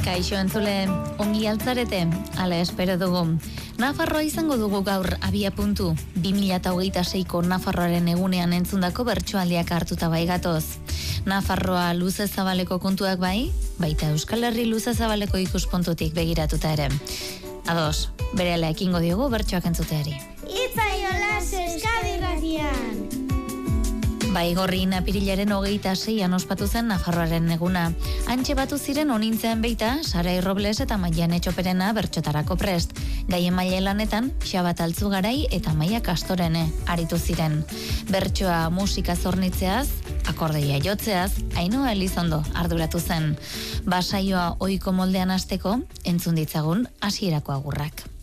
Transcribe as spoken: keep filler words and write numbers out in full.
Kaixo entzule, ongi altzarete, ala espero dugu. Nafarroa izango dugu gaur abia puntu, bi mila hogeita seiko Nafarroaren egunean entzundako bertsoaldiak hartuta bai gatoz. Nafarroa luze zabaleko kontuak bai, baita Euskal Herri luze zabaleko ikuspuntutik begiratuta ere. Ados, berehala ekingo diogu bertsoak entzuteari. Itzaiola Euskadi Irratian. Bai gorrin apirilaren hogeita seian ospatu zen Nafarroaren eguna. Antxe batu ziren onintzean beita, Sarai Robles eta Maian Etxoperena bertxotarako prest. Gaien maile lanetan, Xabat Altzugarai eta Maia Kastorene aritu ziren. Bertsoa musika zornitzeaz, akordeia jotzeaz, Ainhoa Elizondo arduratu zen. Basaioa ohiko moldean hasteko, entzun ditzagun hasierako agurrak.